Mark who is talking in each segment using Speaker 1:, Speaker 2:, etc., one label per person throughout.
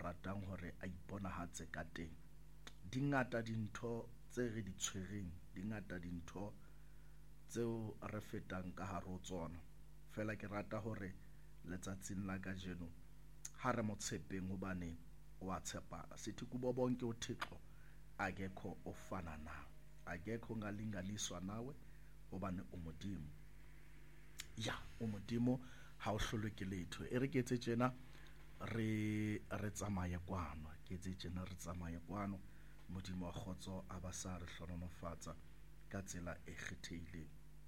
Speaker 1: ratang hore a iponahatse ka teng. Dingata dintho tse re di tshwereng, dingata dintho tseo re fetang ka hare ho tsona. Fela ke rata hore letsatsing la kajeno ha re mo tshepeng hobane wa tshepana. Sithi kubo bonke uThixo akekho ofana nawe, akekho ngalinganiswa nawe hobane umodimo. Ya, umodimo ha o hlolwe ke letho. E re ke etse tjena re tsamaye kwano, ke etse tjena re tsamaye kwano. Modimo wa kgotso a ba sa re hlononofatsa ka tsela e kgethehileng,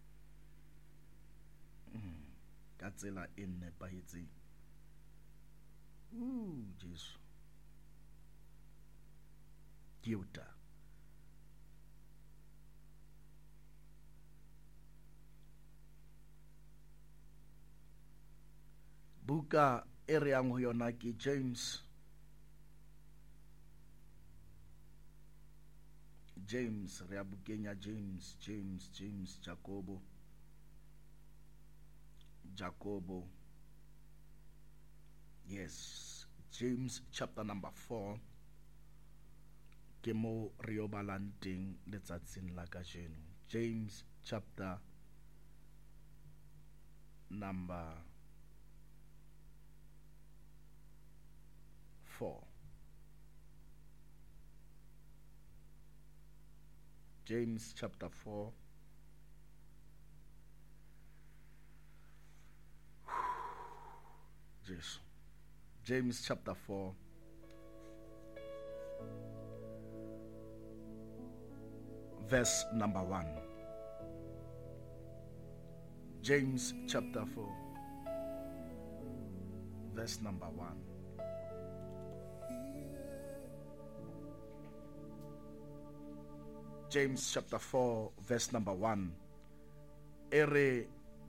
Speaker 1: ka tsela e nepahetseng. Jesu Kiuta. Buka e re yang ho yona ke James re a bukeng ya James, Jacobo. Yes, James chapter number 4 ke mo re yo balang teng letsatsing la kajeno. James chapter number 4. James chapter 4. Yes. James chapter 4. Verse number 1. James chapter 4. Verse number 1. James chapter 4 verse number 1. Ere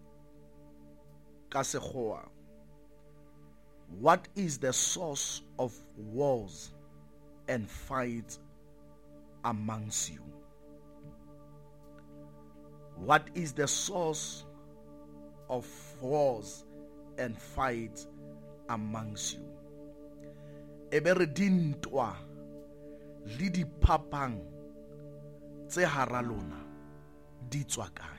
Speaker 1: kasekhoa. What is the source of wars and fights amongst you? What is the source of wars and fights amongst you? Ebere dintwa le diphapang tse hara lona di tswa kae?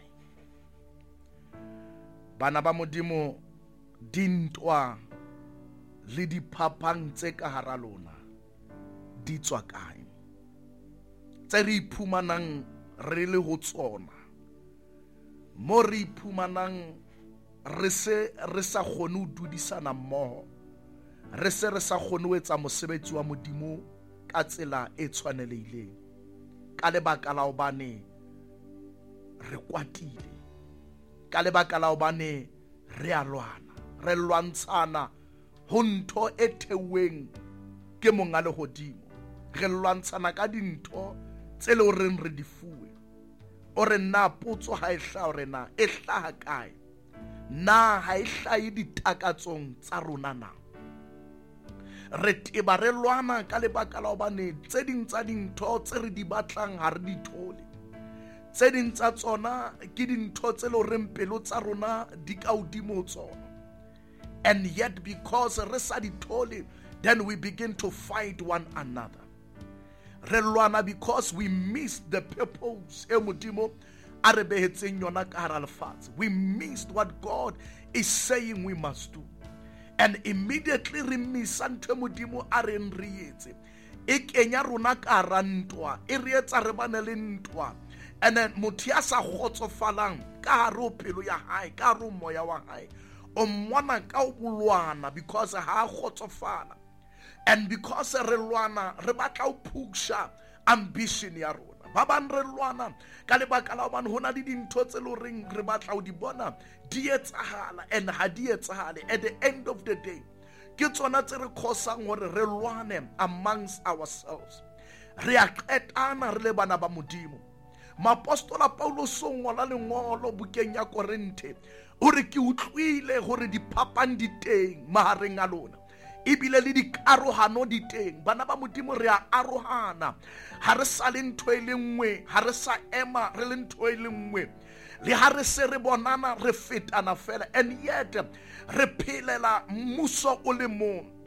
Speaker 1: Bana ba modimo, dintwa le diphapang tse ka hara lona di tswa kae? Tse re iphumanang re le ho tsona, mo re iphumanang re sa kgone ho dudisana mmoho, re sa kgone ho etsa mosebetsi wa modimo ka tsela e tshwanelehileng, ka lebaka la hobane re kwatile, ka lebaka la hobane re a lwana, re lwantshana ho ntho e theuweng ke monga lehodimo, re lwantshana ka dintho tse le horeng re di fuwe. O re na potso ha e hlaha hore na e hlaha kae? Na ha e hlahe ditakatsong tsa rona na? Re teba re lwana ka lebaka la hobane tse ding tsa dintho tse re di batlang ha re di thole. Tse ding tsa tsona ke dintho tse le horeng pelo tsa rona di ka hodimo tsona. And yet because re sa di thole, then we begin to fight one another. Re lwana because we missed the purpose e modimo a re behetseng yona ka hara lefatshe. We missed what God is saying we must do. And immediately re missa ntho modimo a re etse, e kenya rona ka hara ntwa, e re etsa re bane le ntwa. And then motho ya sa khotsofalang ka hare ho pelo ya hae, ka hare ho moya wa hae, o mmona ka ho bolwana because ha khotsofala. And because re lwana re batla ho phusha ambition ya rona. Ba bang re lwana ka lebaka la hobane hona le dintho tse le reng re batla ho di bona di etsahala, and ha di etsahale. At the end of the day, ke tsona tse re khosang hore re lwane amongst ourselves. Re a qetana re le bana ba modimo. Mapostola Paulos o ngola lengolo bukeng ya Korinte, o re ke utlwile hore diphapang di teng mahareng a lona, ebile le dikarohano di teng. Bana ba modimo re a arohana, ha re sa le ntho e le nngwe, ha re sa ema re le ntho e le nngwe, le ha re se re bonana re fetana fela. And yet re phelela mmuso o le mong,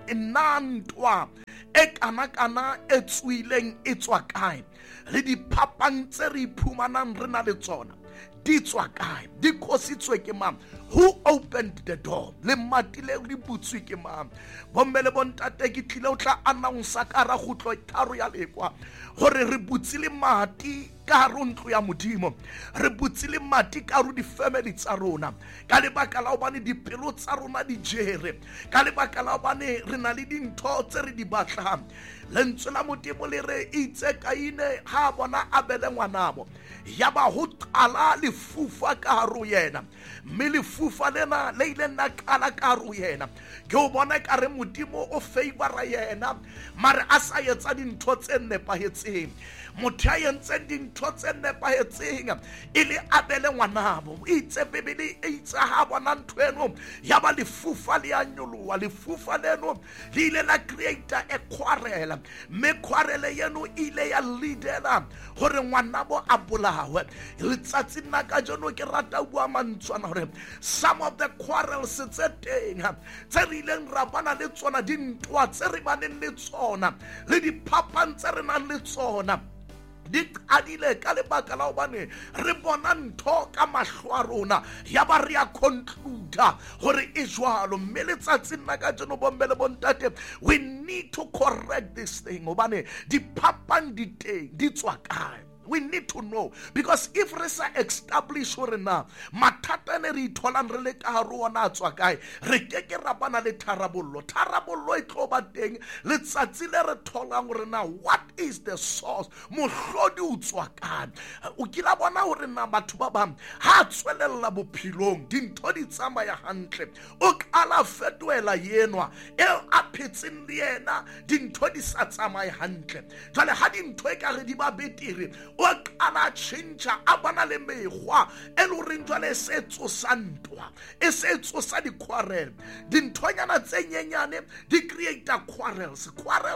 Speaker 1: ntwa e kana e tswileng e tswa kae le diphapang tse re iphumanang re na le tsona di tswa kae di khositswe ke mang? Who opened the door? Le matile di butswe ke mang? Bomme le bontate ke tlile o tla announce ka ra gutlo tharo ya lekwa gore re butsile mati ka ro ntlo ya modimo, re butsile mati ka ro di family tsa rona ka lebaka la obane dipelo tsa rona di jere, ka lebaka la obane re na le dintho tse re di batlang. Lentswe la modimo le re itse Kaine ha bona Abele ngwanabo yaba ho qala lefufa ka haro yena, mme lefufa lena le ile nna qala ka haro yena ke o bona ka re modimo o favora yena mare a sa etsa dintho tse nepahetseng. Motho a entseng dintho tse nepahetseng e le Abele ngwanabo. Itse Bibele e itse ha bona ntho eno yaba lefufa le a nyoloha, lefufa leno le ile la creator a quarrel, mme quarrel yeno ile ya leadela gore ngwanabo a bolawe. Letsatsi nna ka jono ke rata bua mantswana gore some of the quarrels tse teng tse re ileng ra bana le tsona, dintwa tse re baneng le tsona le diphapang tse re nang le tsona di qadile ka lebaka la obane re bona ntho ka mahlo a rona ya ba re a conclude gore e jwalo. Mme letsatsi nna ka jono bomme le bontate, we need to correct this thing obane diphapang di teng di tswa kae. We need to know, because if re sa establish hore na mathata ne re itholang re le ka haro ona tswa kae, re ke ra bana le tharabollo e tlo ba teng letsatsi le re tholang hore na what is the source, mohlodi o tswa kae. O kila bona hore na batho ba bang ha tswelella bophilong dintho di tsamaya hantle, o kala fetoela yenwa e a phetseng le yena dintho di sa tsamaye hantle. Jwale ha dintho e ka re di ba betire o kala tšhentšha a bona le mekgwa e le goreng jwale e se tsosa ntwa, e se tsosa di-quarrel. Dinthonyana tse nyenyane di creata quarrels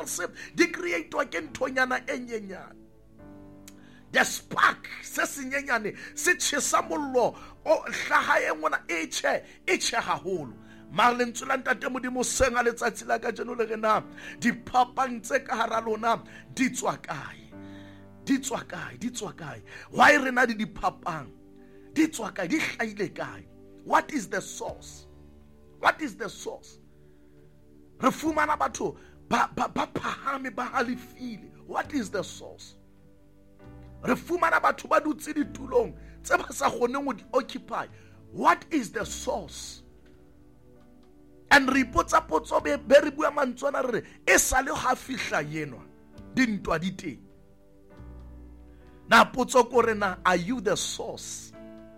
Speaker 1: di creatwa ke nthonyana e nyenyane. The spark se senyenyane se tšhesa mollo o hlaga e ngwana e tšhe haholo. Mare lentswe la ntate modimo senga letsatsi la ka jeno le rena diphapang tse ka hara lona di tswa kae. Di tswa kae? Why re na di diphapang? Di tswa kae? Di hlaile kae? What is the source? Re fumana batho ba phahame ba halefile. What is the source? Re fumana batho ba dutse ditulong tse ba sa kgoneng go di occupy. What is the source? And re ipotsa potso be re bua mantswana re e sa le ha fihla yenwa dintwa di teng. Na potso kore na, are you the source?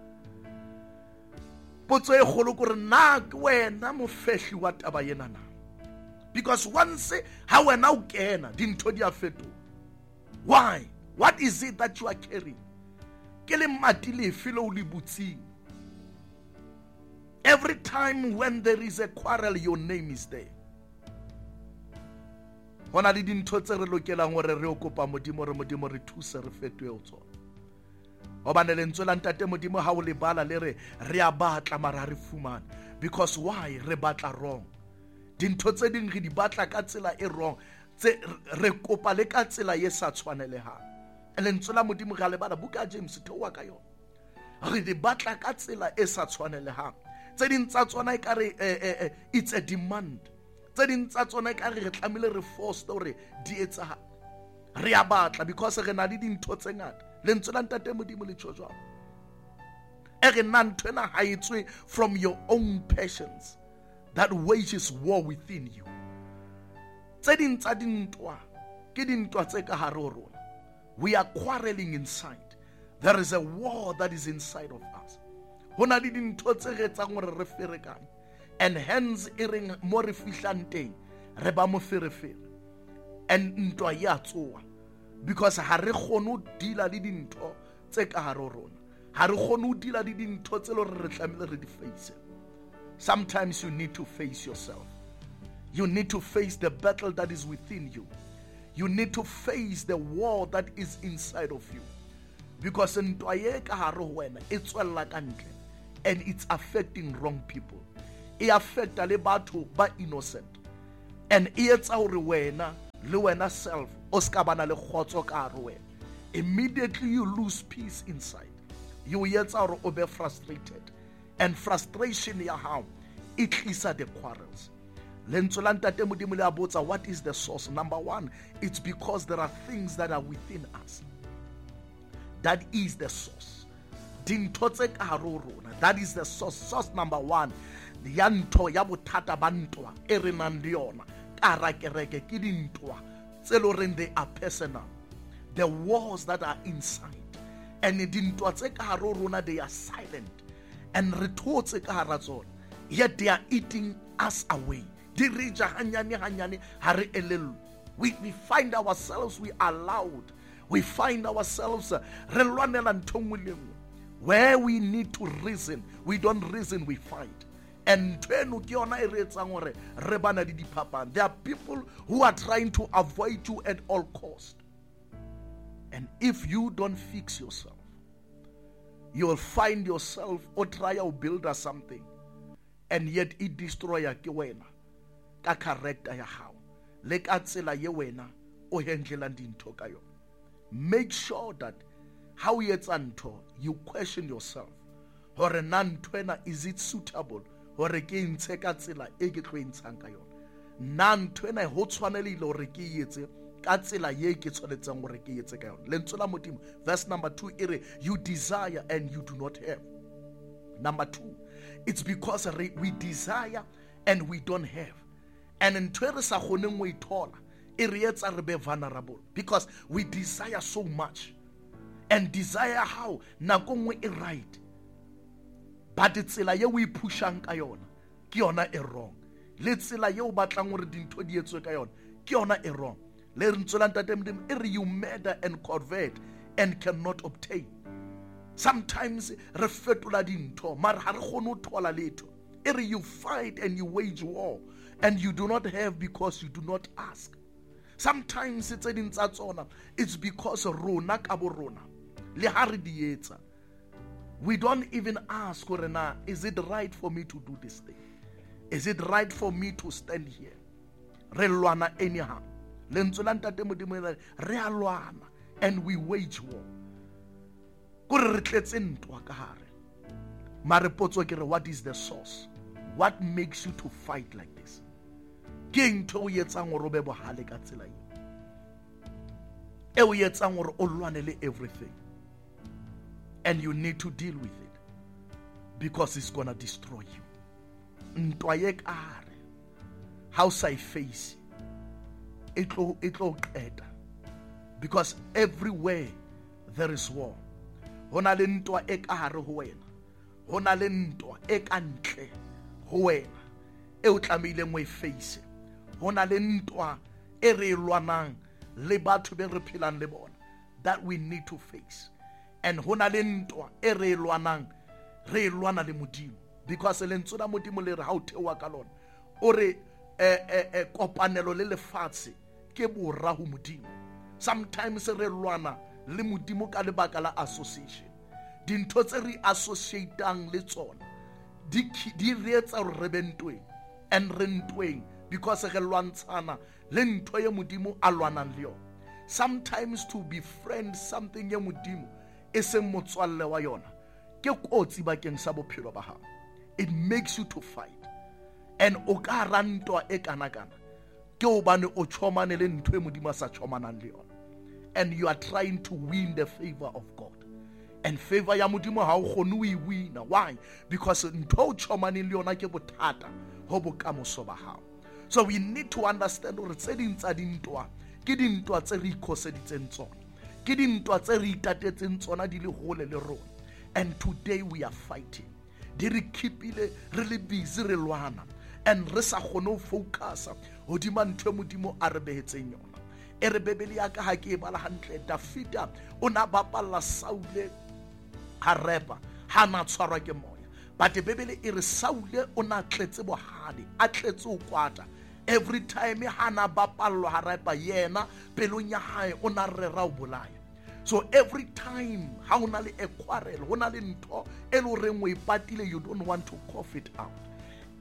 Speaker 1: Potso e kgolo kore na ke wena mofehli wa taba yena na? Because once ha wena o kena dintho di a fetoha. Why? What is it that you are carrying? Ke le mati lefe le o le butsing? Every time when there is a quarrel, your name is there. Hona le dintho tse re lokelang gore re o kopa modimo re thuse re fetoe o tsona. Hobane lentswe la ntate modimo ha o le bala le re a batla mara re fumane. Because why? Re batla wrong. Dintho tse ding re di batla ka tsela e wrong, tse re kopa le ka tsela ye sa tshwanelehang. Lentswe la modimo ga le bala buka ya James theoa ka yona. Re di batla ka tsela e sa tshwanelehang. Tse ding tsa tsona e ka re it's a demand. Tse ding tsa tsona e ka re tlamile re force hore di etsa re a batla because re na le dintho tse ngata. Lentswe la ntate modimo le tjho jwang? E re nna ntho ena ha etswe from your own passions that wages war within you. Tse ding tsa dintwa ke dintwa tse ka hare ho rona. We are quarreling inside. There is a war that is inside of us. Hona le dintho tse re etsang hore re ferekane. And hence e reng mo re fihlang teng re ba mo ferefere. And ntwa ya tsoa because ha re kgone ho dila le dintho tse ka hare ho rona. Ha re kgone ho dila le dintho tse le re tlamehile re di face. Sometimes you need to face yourself. You need to face the battle that is within you. You need to face the war that is inside of you. Because ntwa ye ka hare ho wena e tswella ka ntle and it's affecting wrong people. E affecta le batho ba innocent. and e etsa hore wena le wena self o ska bana le khotso ka hare wena. Immediately you lose peace inside. You etsa hore o be frustrated, and frustration ya hao e tlisa the quarrels. Lentswe la ntate Modimo le a botsa, what is the source? Number one, it's because there are things that are within us. That is the source. Dintho tse ka hare ho rona, that is the source. Source number one, ya ntho ya bothata ba ntwa e re nang le yona ka hara kereke ke dintwa tse lo reng they are personal. The wars that are inside, and dintwa tse ka hare ho rona, they are silent, and re thotse ka hara tsona, yet they are eating us away. Di rija hanyane hanyane ha re elellwe. We find ourselves, we are loud. We find ourselves re lwanela ntho nngwe le nngwe. Where we need to reason, we don't reason, we fight. And there are people who are trying to avoid you at all cost. And if you don't fix yourself, you will find yourself or try to build something, and yet it destroy ya wena ka character ya hao le ka tsela ye wena o handle dintho ka yona. Make sure that how you ntho, you question yourself. Hore na ntwena, is it suitable? Hore ke ntshe ka tsela e ke tlo ntshang ka yona. Na ntwena ho tshwanelile hore ke etse ka tsela ye ke tshwanetseng hore ke etse ka yona. Lentswe la Modimo, verse number 2 ere, you desire and you do not have. Number 2, it's because we desire and we don't have. And ntwe re sa kgoneng ho ithola e re etsa re be vulnerable, because we desire so much. And desire how nako nngwe e right, but tsela ye o e pushang ka yona ke yona e wrong. Le tsela ye o batlang hore dintho di etswe ka yona ke yona e wrong. Le re ntsola ntate Modimo ere, you murder and covet and cannot obtain. Sometimes re fetola dintho mara ha re kgone ho thola letho. Ere, you fight and you wage war and you do not have because you do not ask. Sometimes it's because rona ka bo rona le ha re di etsa, we don't even ask, is it right for me to do this thing? Is it right for me to stand here? Re lwana anyhow. Lentswe la ntate Modimo re a lwana, and we wage war. Kore re tletse ntwa ka hare. Mare potso ke re, what is the source? What makes you to fight like this? Ke ntho o etsang hore o be bohale ka tsela e o etsang hore o lwanele everything. And you need to deal with it, because it's gonna destroy you. Ntwa ye ka hare how sa face itlo qeta, because everywhere there is war. Hona le ntwa e ka hare ho wena, hona le ntwa e ka ntle ho wena e o tlamehileng o e face. Hona le ntwa e re lwanang le batho be re phelang le bona, that we need to face. And hona le ntwa e re lwanang, re lwana le Modimo, because lentswe la Modimo le re ha o thewa ka lona o re kopanelo le lefatshe ke borra ho Modimo. Sometimes re lwana le Modimo ka lebaka la association. Dintho tse re associatang le tsona di re etsa hore re be ntweng and re ntweng, because re lwantshana le ntho ye Modimo a lwanang le yona. Sometimes to befriend something ye Modimo e seng motswalle wa yona ke kotsi bakeng sa bophelo ba hao. It makes you to fight, and o ka rantwa e kana-kana ke hobane o chomane le ntho e Modimo a sa chomanang le yona, and you are trying to win the favor of God. And favor ya Modimo ha o kgone o e wina. Why? Because ntho o chomaneng le yona ke bothata ho bokamoso ba hao. So we need to understand hore tse ding tsa dintwa ke dintwa tse re ikhoseditseng tsona, ke dintwa tse re itatetseng tsona di le hole le rona. And today we are fighting. Di re keepile re le busy re lwana, and re sa kgone ho focusa hodima ntho e Modimo a re behetseng yona. E re Bebele ya ka ha ke e bala hantle, Dafita o na bapalla Saule ha repa ha na tshwarwa ke moya, but Bebele e re Saule o na tletse bohale, a tletse o kwata. Every time ha na bapallo ha repa yena pelong ya hae o na rera o bolaya. So every time ha o na le a quarrel, ho na le ntho e le reng o ipatile, you don't want to cough it out.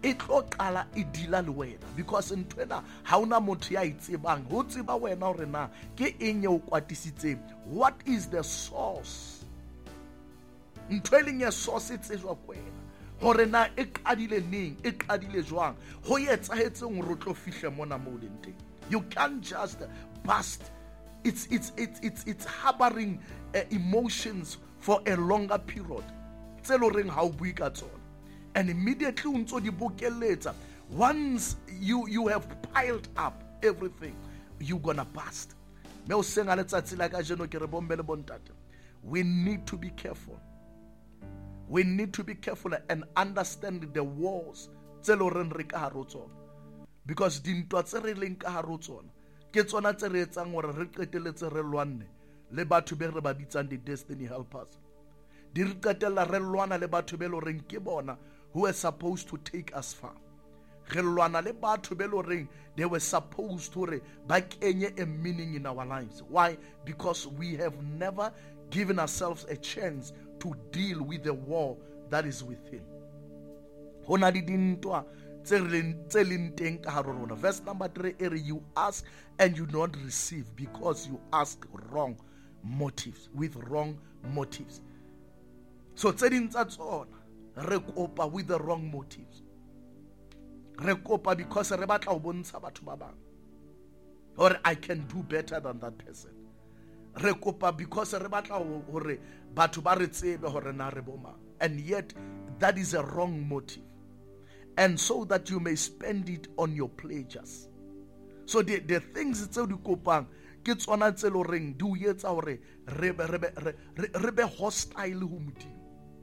Speaker 1: e tlo qala e dila le wena, because ntwena ha una motho ya itsebang ho tseba wena hore na ke eng o kwatisitseng. What is the source? Ntweleng ya source e tsejwa kwena hore na e qadile neng, e qadile jwang, ho etsahetseng hore o tlo fihle mona mo leng teng. You can't just burst. It's harboring emotions for a longer period. Tse lo reng ha o bui ka tsona. And immediately o ntso di bokeletsa. Once you have piled up everything, you're gonna burst. Me o senga letsatsi la ka jeno ke re bomme le bontate. We need to be careful. We need to be careful and understand the wars tse lo reng re ka haro tsona. Because dintwa tse re leng ka haro tsona ke tsona tse re etsang hore re qeteletse re lwanne le batho be re ba bitsang di destiny helpers. Di re qetella re lwana le batho be lo reng ke bona who are supposed to take us far. Re lwana le batho be lo reng they were supposed to ba kenye a meaning in our lives. Why? Because we have never given ourselves a chance to deal with the war that is within. Hona di dintwa tse leng teng ka haro rona. Verse number 3 ere you ask and you don't receive because you ask wrong motives, with wrong motives. So tse ding tsa tsona re kopa with the wrong motives. Re kopa because re batla ho bontsha batho ba bang or I can do better than that person. Re kopa because re batla hore batho ba re tsebe hore na re boma, and yet that is a wrong motive, and so that you may spend it on your pleasures. So the things tse di kopang ke tsona tse lo reng di o etsa hore re be hostile ho Modimo.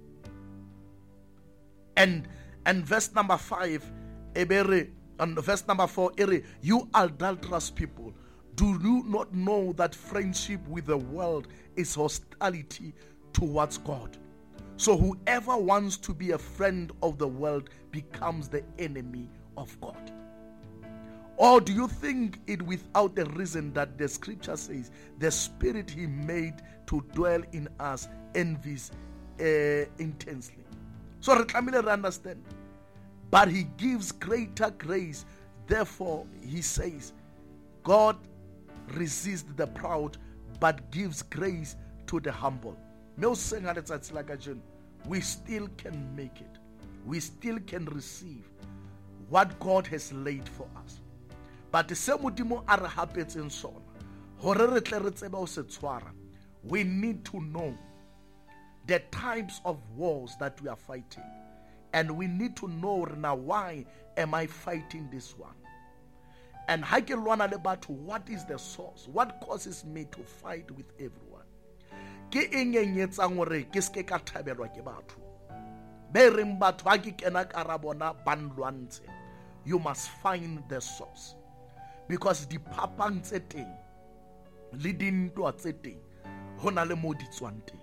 Speaker 1: And verse number 5 and verse number 4 you adulterous people, do you not know that friendship with the world is hostility towards God? So whoever wants to be a friend of the world becomes the enemy of God. Or do you think it without a reason that the scripture says the spirit he made to dwell in us envies intensely? So re understand. But he gives greater grace. Therefore he says, God resists the proud but gives grace to the humble. We still can make it. We still can receive what God has laid for us. But se Modimo a re hapetseng sona hore re tle re tsebe ho se tshwara, we need to know the types of wars that we are fighting. And we need to know now, why am I fighting this one? And ha ke lwana le batho, what is the source? What causes me to fight with everyone? Ke eng e nyetsang hore ke ske ka thabelwa ke batho? Be reng batho ha ke kena ka ra bona ban lwantse. You must find the source. Because di phapang tse teng le dintwa tse teng hona le mo di tswang teng.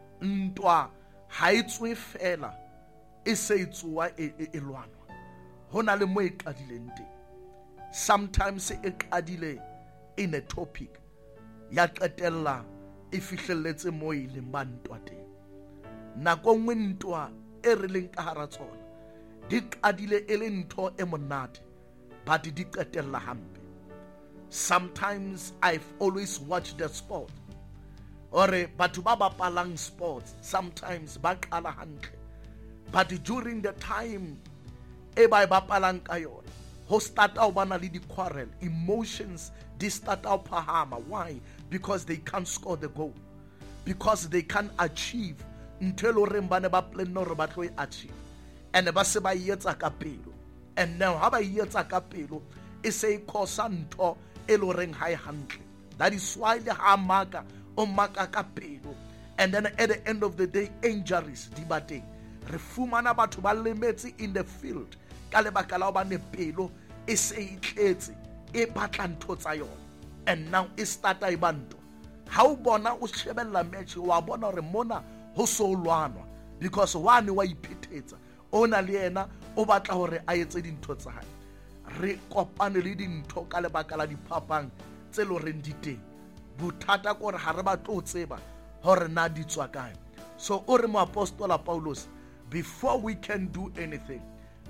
Speaker 1: Ntwa ha e tswe fela e se itswa e lwanwa. Hona le mo e qadileng teng. Sometimes e qadile in a topic ya qetella e fihlelletse mo e leng ba ntwa teng. Nako nngwe ntwa e re leng ka hara tsona di qadile e le ntho e monate, but di qetella hampe. Sometimes I've always watched the sport, or batho ba bapalang sports sometimes ba qala hantle, but during the time e ba bapalang ka yona ho starta ho bana le di quarrel, emotions di starta ho phahama. Why? Because they can't score the goal, because they can't achieve ntho lo reng bane ba plan no re ba tlo achieve, and ba se ba yetsa ka pelo. And now ha ba yetsa ka pelo e se khosa ntho e lo reng ha e hantle. That is why le ha maka o maka ka pelo, and then at the end of the day injuries di bateng. Re fumana batho ba lemetse in the field ka lebaka la ba ne pelo e se itletse e batla ntho tsa yona, and now e starta e banto. Ha o bona o shebella match wa bona re mona ho so lwanwa, because one wa iphethetsa ona le yena o batla hore a etse dintho tsa hae. Re kopane le dintho ka lebaka la diphapang tse lo reng di teng. Bothata ko re ha re batlo tseba hore na di tswa kae. So o re mo apostola Paulus, before we can do anything,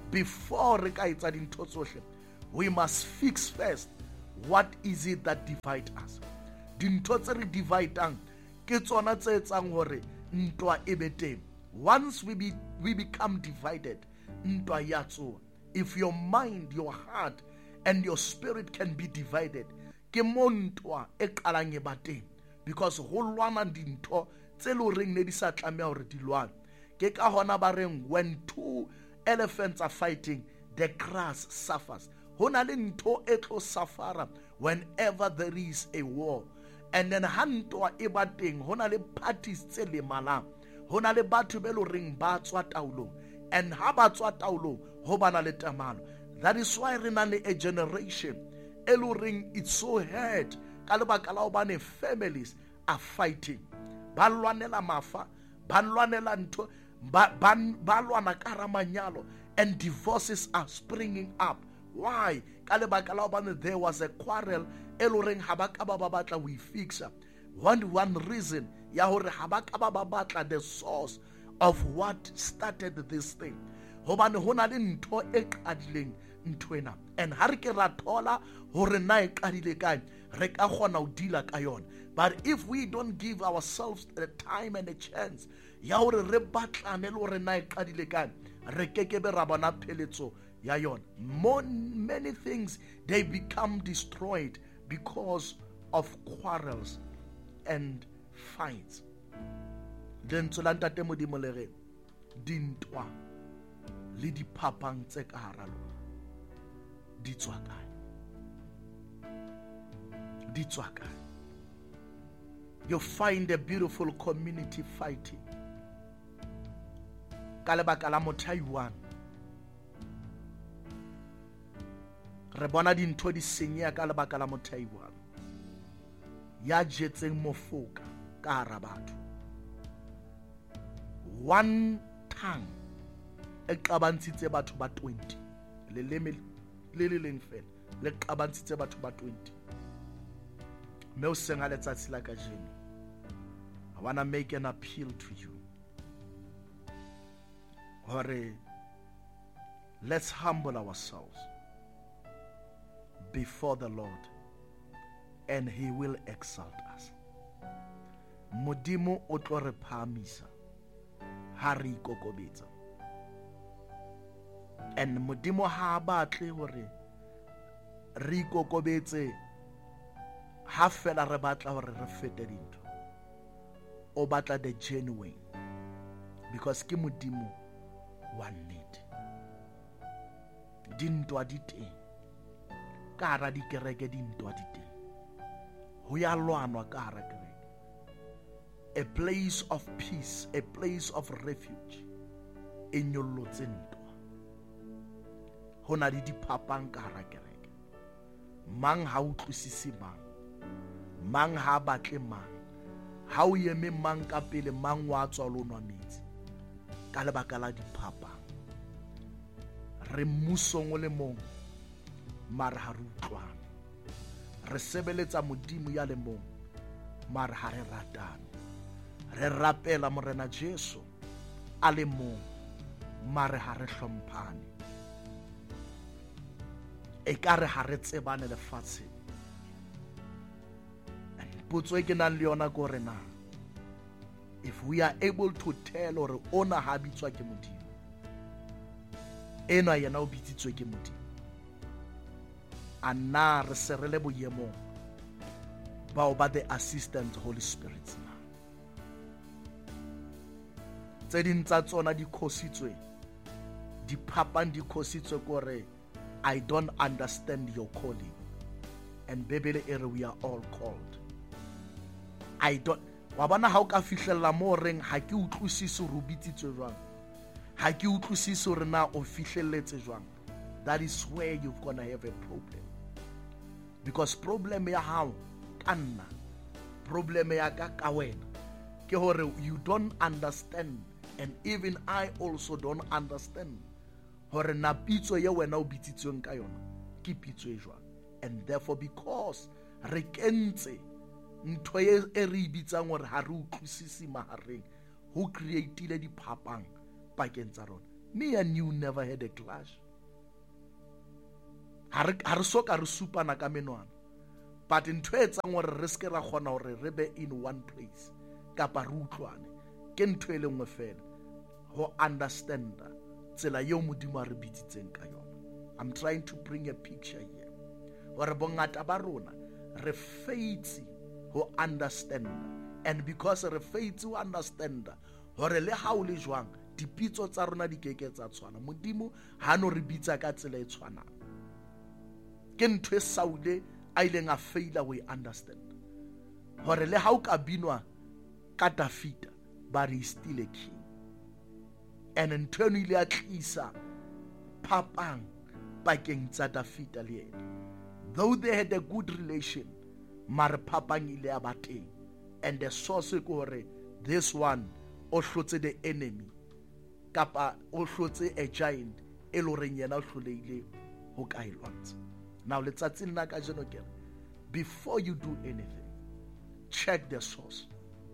Speaker 1: before re ka etsa dintho tsohle, we must fix first what is it that divide us. Dintho tse re dividang ke tsona tse etsang hore ntwa e be teng. Once we become divided, ntwa ya tsoha. If your mind, your heart, and your spirit can be divided, ke mo ntwa e qalang e ba teng. Because ho lwana dintho tse lo reng ne di sa tlameha hore di lwane. Ke ka hona ba reng when two elephants are fighting, the grass suffers. Ho na le ntho e tlo suffer whenever there is a war. And then ha ntwa e ba teng, ho na le parties tse lemalang. Ho na le batho be lo reng ba tswa taolong. And ha ba tswa taolong, ho ba na le tamano. That is why re na le a generation e lo reng it's so hard ka lebaka la hobane families are fighting. Ba lwanela mafa, ba lwanela ntho, ba lwana ka hara manyalo, and divorces are springing up. Why? Ka lebaka la hobane there was a quarrel e lo reng ha ba ka ba batla we fixa. One reason ya hore ha ba ka ba batla the source of what started this thing. Hobane ho na le ntho e qadileng ntwena, and ha re ke ra thola hore na e qadile kae, re ka kgona ho dila ka yona. But if we don't give ourselves the time and a chance ya hore re batlane le hore na e qadile kae, re kekebe ra bona pheletso ya yona. Many things, they become destroyed because of quarrels and fights. Lentswe la ntate Modimo le re dintwa le diphapang tse ka hara lona di tswa kae? Di tswa kae? You find a beautiful community fighting ka lebaka la motho a i-one. Re bona dintho di senyeha ka lebaka la motho a i-one ya jetseng mofoka ka hara batho. One tongue e qabantshitse batho ba 20. Leleme le le leng fela le qabantshitse batho ba 20. Me o senga letsatsi la kajeno, I want to make an appeal to you. Hore, let's humble ourselves before the Lord, and He will exalt us. Modimo o tlo re phamisa ha re ikokobetsa. And Modimo ha batle hore re ikokobetse ha fela re batla hore re fete dintho. O batla the genuine, because ke Modimo wa nnete. Dintwa di teng ka hara dikereke, dintwa di teng. Ho ya lwanwa ka hara kereke. A place of peace, a place of refuge e nyollotse ntwa. Ho na le diphapang ka hara kereke. Mang ha utlwisisi mang ha batle mang, ha o eme mang ka pele, mang wa tswa lo nwa metsi ka lebaka la diphapang. Re mmusong o le mong, mara ha re utlwane. Re sebeletsa Modimo ya le mong, mara ha re ratane. Re rapela Morena Jesu a le mong, mara ha re hlomphane. E ka re ha re tsebane lefatsheng. Potso e ke nang le yona ke hore na, if we are able to tell hore ona ha bitswa ke Modimo, ena yena o bitsitswe ke Modimo, a na re se re le boemong bao ba the assistant Holy Spirit na? Tse ding tsa tsona di khositswe, diphapang di khositswe kore I don't understand your calling, and Bebele ere we are all called. I don't, wa bona ha o ka fihlella mo reng ha ke utlwisise hore o bitsitswe jwang, ha ke utlwisise hore na o fihlelletse jwang, that is where you're gonna have a problem. Because problem ya hao ka nna, problem ya ka ka wena, ke hore you don't understand, and even I also don't understand hore na pitso ye wena o bitsitsweng ka yona ke pitso e jwang. And therefore, because re kentse ntho e re ibitsang hore ha re utlwisisi mahareng, who created diphapang pakeng tsa rona. Me and you never had a clash. Ha re soka re supana ka menwana. But in ntho e etsang hore re ske ra kgona hore re be in one place kapa re utlwane ke ntho e le nngwe fela, ho understanda tsela eo Modimo a re bitsitseng ka yona. I'm trying to bring a picture here. Hore bongata ba rona re faitsi ho understand, and because re faitsi ho understand hore le ha o le jwang dipitso tsa rona di keke tsa tshwana, Modimo ha no re bitsa ka tsela e tshwanang. Ke ntho e Saule a ileng a faila ho understand hore le ha o ka binwa ka Dafita, but he is still a king. And ntho eno ile a tlisa phapang pakeng tsa Dafita le yena. Though they had a good relation, mare phapang ile ya ba teng. And the source ke hore this one o hlotse the enemy kapa o hlotse a giant e lo reng yena o hloleile ho ka e lwantsha. Now letsatsing la ka jeno ke, before you do anything, check the source.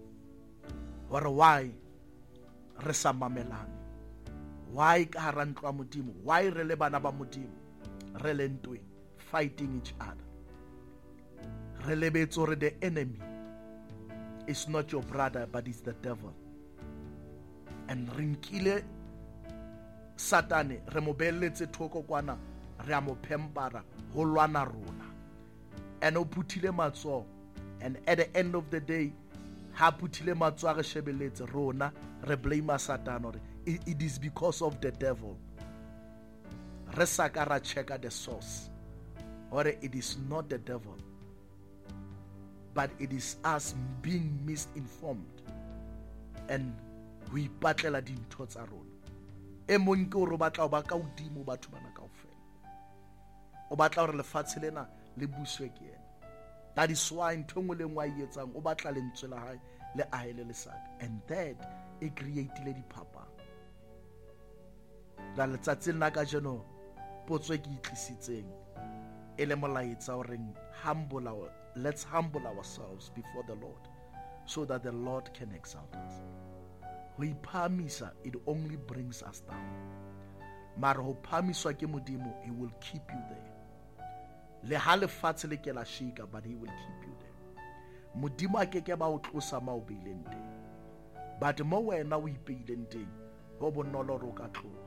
Speaker 1: Hore why re sa mamelane, why ka hara ntlo ya Modimo, why re le bana ba Modimo re le ntweng, fighting each other. Re lebetse hore the enemy is not your brother, but it's the devil. And re nkile Satane, re mo belletse thoko kwana, re a mo phempara ho lwana rona. And o putile matsoho, and at the end of the day ha putile matsoho re shebeletse rona re blame Satan hore it is because of the devil. Re saka ra checka the source or it is not the devil, but it is us being misinformed, and we batlela dintho tsa rona. E mong ke hore o batla ho ba ka hodimo batho bana kaofela, o batla hore lefatshe lena le buswe ke yena. That is why ntho engwe le engwe a e etsang o batla lentswe la hae le ahele lesaka, and that e createile diphapang. La letsatsing la ka jeno potso e ke itlisitseng e le molaetsa o reng let's humble ourselves before the Lord so that the Lord can exalt us. Ho iphamisa, it only brings us down. Mara ho phamiswa ke Modimo, he will keep you there. Le ha lefatshe le ke la shika, but he will keep you there. Modimo a keke ba o tlosa ma o beileng teng, but mo wena o ipeileng teng ho bonolo ro ka tloha.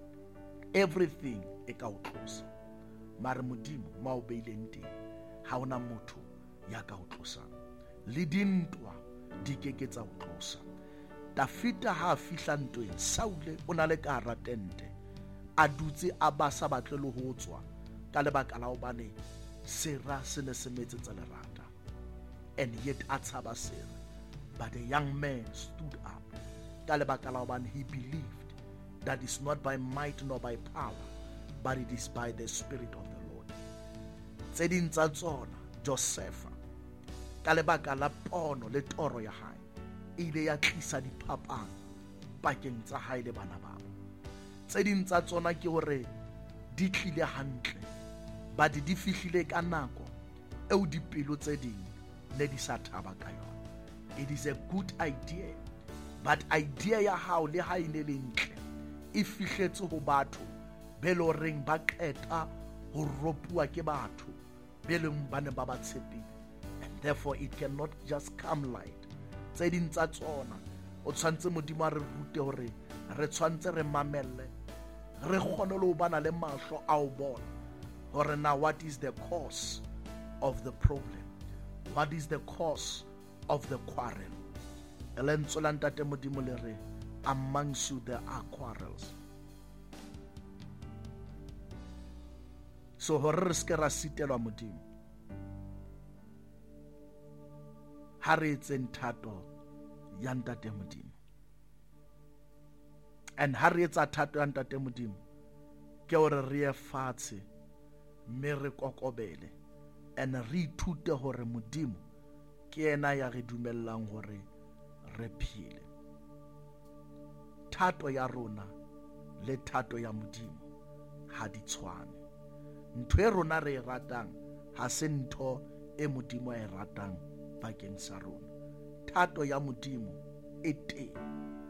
Speaker 1: Everything e ka o tlosa, mara Modimo ma o beileng teng ha ona motho ya ka o tlosang. Le dintwa di keke tsa o tlosa. Dafita ha a fihla ntweng, Saule o na le ka hara tente, a dutse a basa batle le ho tswa ka lebaka la hobane sera se ne se metsetsa lerata, and yet a tshaba sera. But the young man stood up ka lebaka la hobane he believed that it's not by might nor by power, but it is by the Spirit of the Lord. Tse ding tsa tsona Josefa ka lebaka la pono le toro ya hae ile ya tlisa diphapang pakeng tsa hae le bana ba. Tse ding tsa tsona ke hore di tlile hantle, but di fihlile ka nako eo dipelo tse ding ne di sa thaba ka yona. It is a good idea, but idea ya hao le ha ine le ntle e fihletse ho batho be lo reng ba qeta ho ropuwa ke batho be leng ba ne ba ba tshepile, and therefore it cannot just come light. Tse ding tsa tsona o tshwantse Modimo a re rute hore re tshwantse re mamelle, re kgone le ho bana le mahlo a o bona hore now what is the cause of the problem, what is the cause of the quarrel. Lentswe la ntate Modimo le re amongst you there are quarrels. So hore re ske ra sitelwa Modimo, ha re etseng thato ya ntate Modimo. And ha re etsa thato ya ntate Modimo ke hore re ye fatshe mme re kokobele, and re ithute hore Modimo ke ena ya re dumellang hore re phele. Thato ya rona le thato ya Modimo ha di tshwane. Ntho e rona re ratang ha se ntho e Modimo a e ratang bakeng sa rona. Thato ya Modimo e teng,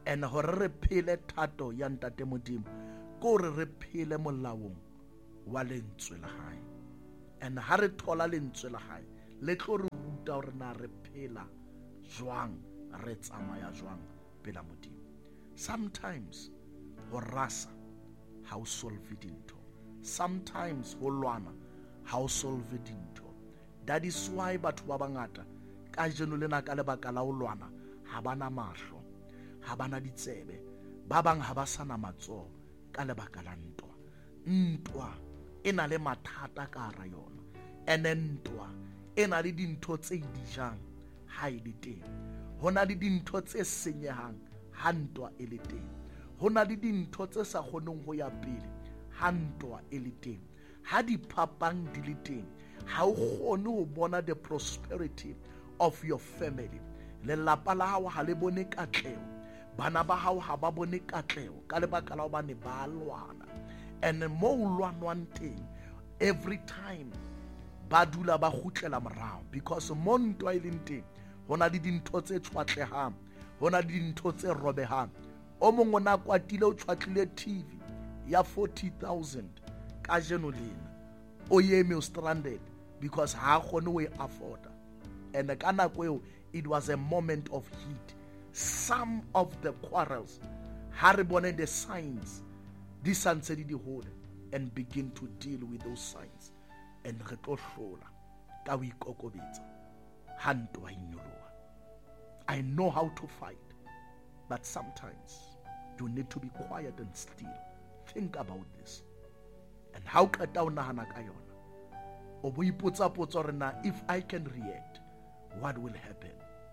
Speaker 1: and hore re phele thato ya ntate Modimo ko re phele molaong wa lentswe la hae. And ha re thola lentswe la hae le tlo re ruta hore na re phela jwang, re tsamaya jwang pela Modimo. Sometimes ho rasa ha o solve dintho, sometimes ho lwana ha o solve dintho. That is why batho ba bangata ka jeno lena ka lebaka la ho lwana ha bana mahlo, ha bana ditsebe, ba bang ha ba sana matsoho ka lebaka la ntwa. Ntwa e na le mathata ka hara yona, ene ntwa e na le dintho tse dijang ha e le teng. Ho na le dintho tse senyehang ha ntwa e le teng. Ho na le dintho tse sa kgoneng ho ya pele ha ntwa e le teng. Ha diphapang di le teng, ha o kgone ho bona the prosperity of your family. Lelapa la hao ha le bone katleho, bana ba hao ha ba bone katleho ka lebaka la hobane ba lwana. And mo lwanwang teng, every time ba dula ba khutlela morao, because mo ntwa e leng teng ho na le dintho tse tshwatlehang, ho na le dintho tse robehang. O mongwe na kwatile o tshwatlile TV ya 40,000 ka jeno lena, o yeme o stranded because ha kgone o e afforda. And ka nako eo, it was a moment of heat. Some of the quarrels, ha re bone the signs, di santse di hole, and begin to deal with those signs. And re tlo hlola ka o ikokobetsa ha ntwa e nyoloha. I know how to fight, but sometimes you need to be quiet and still. Think about this. And how qeta o nahana ka yona, o bo ipotsa hore na if I can react, what will happen?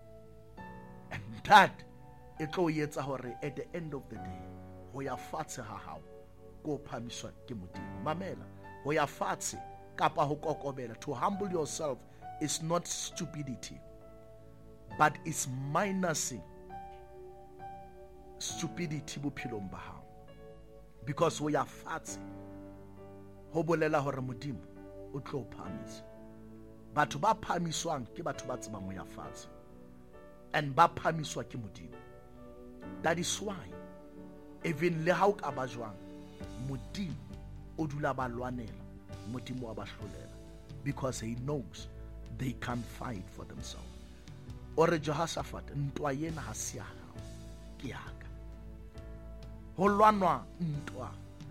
Speaker 1: And that e tlo etsa hore at the end of the day, ho ya fatshe ha hao ko phamiswa ke Modimo. Mamela, ho ya fatshe kapa ho kokobela, to humble yourself is not stupidity, but it's minusing stupidity bophelong ba hao. Because ho ya fatshe ho bolela hore Modimo o tlo phamisa. Batho ba phamiswang ke batho ba tsebang ho ya fatshe, and ba phamiswa ke Modimo. That is why even le ha o ka ba jwang, Modimo o dula ba lwanela, Modimo wa ba hlolela, because he knows they can't fight for themselves. Ore Jehoshaphat, ntwa yena ha se ya hao, ke ya ka. Ho lwanwa ntwa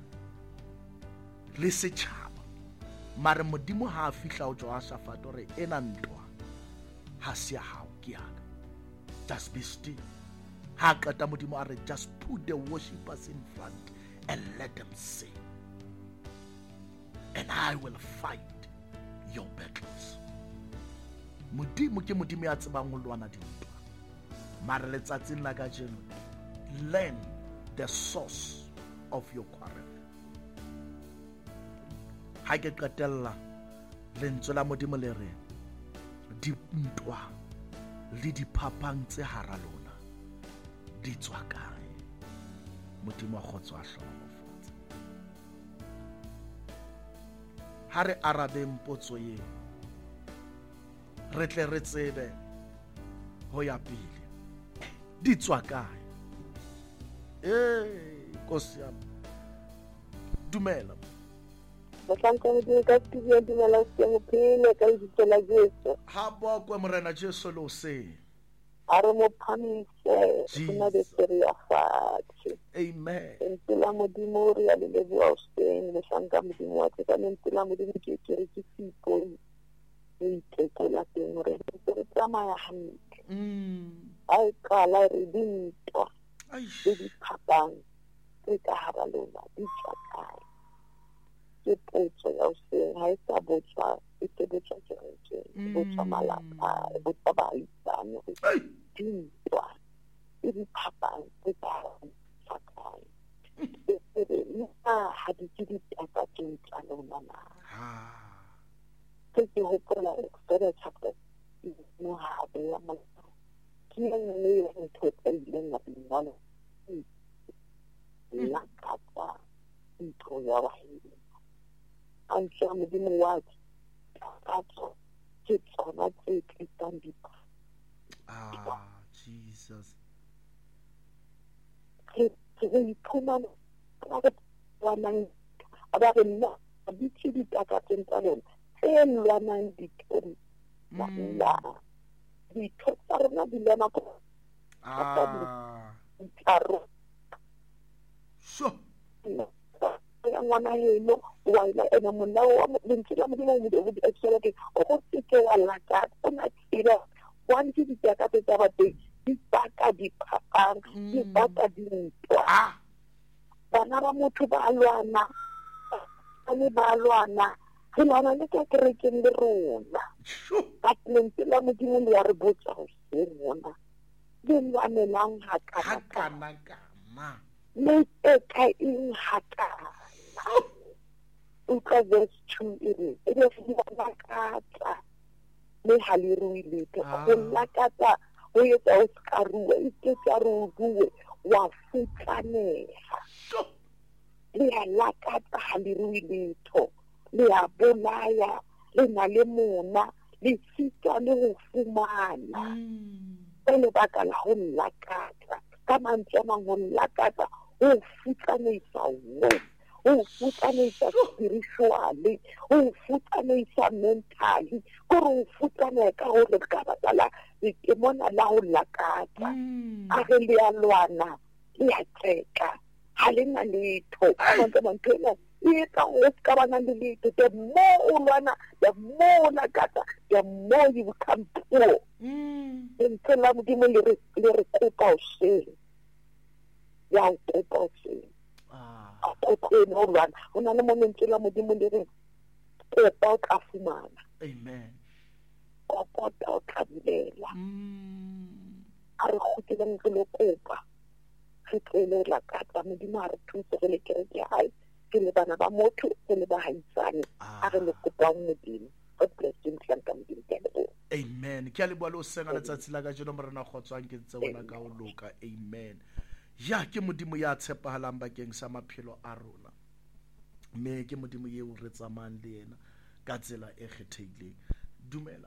Speaker 1: le setjhaba, mare Modimo ha a fihla ho Jehoshaphat ore ena ntwa ha se ya hao, ke ya ka. Just be still. Ha qeta Modimo a re, just put the worshippers in front and let them sing, and I will fight your battles. Modimo ke Modimo ya tsebang ho lwana dintwa. Mare letsatsing la kajeno, learn the source of your quarrel. Ha ke qetella, lentswe la Modimo le re, dintwa le diphapang tse hara lona di tswa kae? Modimo a kgotso a hlohofatse. Ha re arabeng potso ye, re tle re tsebe ho ya pele di tswa kae. Kosi ya dumela. Ha bo kwa morena Jesu lo se.
Speaker 2: Are mo phamise kuna de seriafati.
Speaker 1: Amen.
Speaker 2: Ntila Modimo re ya le lebi wa useng le sanga Modimo wa tseka ntila Modimo ke ke sipo e ikekela teng re re tsamaya hantle. Ai kala re dintwa le diphapang tse ka hara lona di tswa kae? Ke potso ya useng ha e sa botswa e ke botswa ke botswa malapa e botswa baisane dintwa le diphapang tse ka hara kae? Ha di ke ditakatsong tsa lona na? Ke hopola Exodus chapter mo ha be ya malapa ke nne le ntho tse ileng la bingwana la kapa ntho ya wahidi antsha Modimo wa katso ke tsona tse tlisang dipha.
Speaker 1: Jesus.
Speaker 2: re iphumana re lwanang ba re nna di tshedi takatseng tsa lona tse lwanang ditori banna ditho tsa rona di lwana ko taro
Speaker 1: so
Speaker 2: ya ngwana heno wa ila ena molao wa lentswe la modimo mo di ekela ke go se ke wa laka o na tsira one di ditakatse tsa batho di baka diphapang di baka dintwa bana ba motho ba lwana ba lwana re lwana le ka kerekeng le rona ka lentswe la modimo le ya re botsa go se rona di lwanelang hakana le ka eng hakana utlwa verse 2 ere e re lakatsa le haleluya go lakatsa o etsa o skaruwa e ke tsa ruwe wa futlaneha le ya lakatsa haleluya letho le ya bolaya le na le mona le sita le go fumana le baka la go lakatsa ka mantswe a mang go lakatsa o futlaneisa o futlaneisa spiritually o futlaneisa mentally gore o futlane ka gore ka batla ke mona la go lakatsa a ge le ya lwana le ya tseka ha le na letho ka mantena e ka o ska bana le letho the more o lwana the more lakatsa the more you become poor ntse la modimo le re kopa o se ya o kopa o se o no lwana o na le momentse la modimo le re kopa o tla fumana
Speaker 1: amen
Speaker 2: kopa o tla bulela a re khutleng ke lo kopa re tlele lakatsa modimo a re thuse re le kereke ya hae ke le bana ba motho ke le ba haitsane a re le kopa modimo God bless you ntlanka modimo ke le
Speaker 1: amen ke a le bua le o senga letsatsi la ka jeno morena kgotswang ke tse bona ka o loka amen ya ke modimo ya tshepahalang bakeng sa maphelo a rona mme ke modimo yeo re tsamayang le yena ka tsela e kgethehileng dumela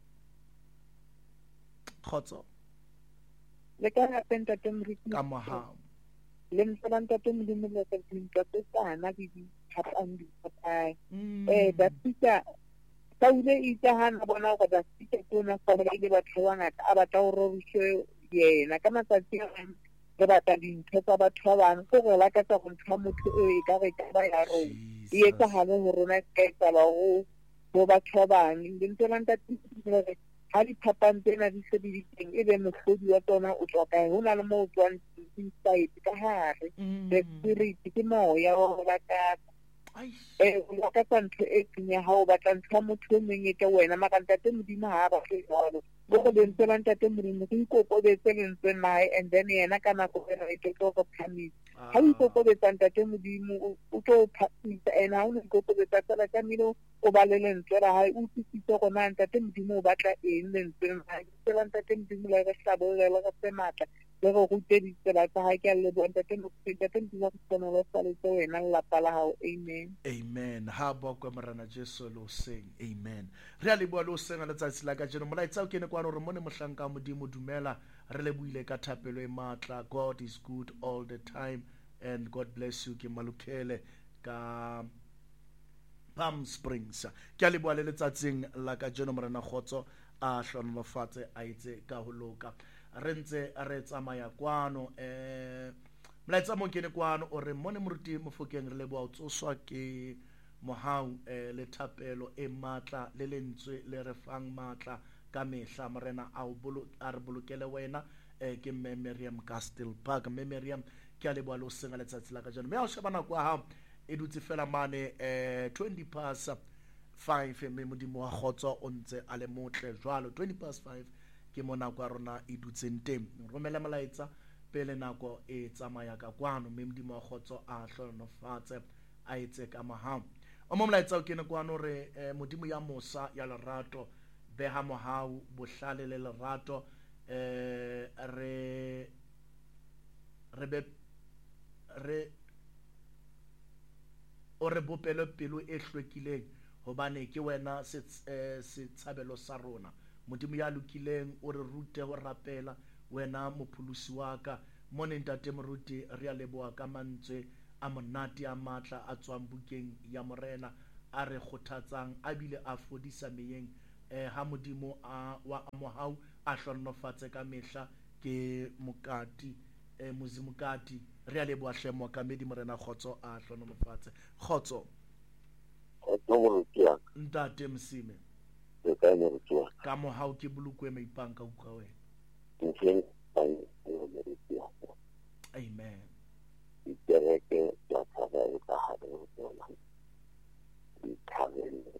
Speaker 1: khotso
Speaker 2: le ka penta temriki
Speaker 1: ka mohau
Speaker 2: le msalanta temdimo le ka tlinka tsana di phapang di phapai da pita taule ita hana bona go da pita tona fa ba ile ba tlhwana a ba tla go rorishe yena ka matsatsi re batla dintho tsa batho ba bang go re lakatsa go ntsha motho e ka re ka ba ya rona e etsa hale ho rona ka tsala go batho ba bang le ntolanta tsile ha di phapang tsena di se di teng e be mohlodi wa tsona o tswa kae ho na le mo o tswang inside ka hare the spirit ke moya wa lakatsa o lakatsa ntho e tsenya ha o batla ntsha motho o mong e ke wena makanta te modimo ha ba ke jalo go lentse ba ntate modimo go ikokobetse lentswe nae and then yena ka nako ena e tlo go phamisa ha o ikokobetsa ntate modimo o tlo phamisa ena ha o ikokobetsa tsela ka mino o ba le lentswe la hae o tsitse go na ntate modimo o batla eng lentswe nae tsela ntate modimo le re hlabolela ga se matla le go rute ditsela tsa hae ke le bona ntate modimo go tsena le saletse wena la pala hao amen
Speaker 1: amen ha bo kwa morana Jesu lo seng amen re a le bua lo seng le tsatsi la ka jeno molaetsa o kene kwa re mo ne mohlanka modimo dumela re le buile ka thapelo e matla God is good all the time and God bless you ke malukele ka Palm Springs ke a le bua le letsatsing la ka jeno morana Khotso a hlonolofatse a itse ka ho loka re ntse re tsamaya kwano molaetsa mo kene kwano o re mone moruti mofokeng re le bua o tsoswa ke mohau le thapelo e matla le lentswe le re fang matla ka mehla morena a re bolokele wena ke mme Miriam Castle Park mme Miriam ke a le bua le o senga letsatsi la ka jano mme a o sheba nako ya hao e dutse fela mane 5:20 mme modimo wa Khotso o ntse a le motle jwalo 5:20 ke mo nako ya rona e dutseng teng romela molaetsa pele nako e tsamaya ka kwano mme modimo wa Khotso a hlonofatse a etse ka mahao o mo molaetsa o kene kwano re modimo ya mosa ya lerato beha mohau bohlale le lerato o re bopelo pelo e hlwekileng hobane ke wena setshabelo sa rona modimo ya lokileng o re rute ho rapela wena mopholosi wa ka mone ntate moruti re a leboha ka mantswe a monate a matla a tswang bukeng ya morena a re kgothatsang a bile a fodisa meyeng ha modimo wa mohau a hlonofatse ka mehla ke mokati mozimokati re a leboha hle mokamedi morena Kgotso a hlonofatse Kgotso ntate Msime ka mohau ke bolokwe maipanka utlwa wena amen
Speaker 2: dikereke tsa thabelo ka hare ho tsona di thabelo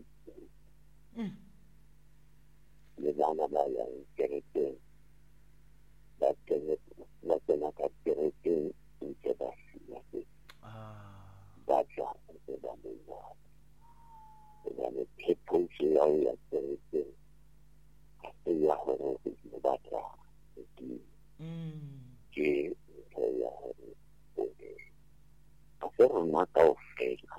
Speaker 2: le bana ba yang kerekeng ba kena ka kerekeng ntse ba sila ba tla ntse ba mena ba le phepotso ya ho ya kerekeng ya hore ba tla ke ya pero no kaofela